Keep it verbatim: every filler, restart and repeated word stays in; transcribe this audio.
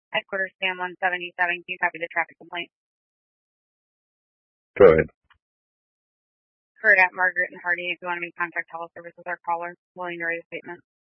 Headquarters Sam one seventy-seven, can you copy the traffic complaint? Go ahead. Heard at Margaret and Hardy, if you want to make contact teleservice with our caller, willing to write a statement.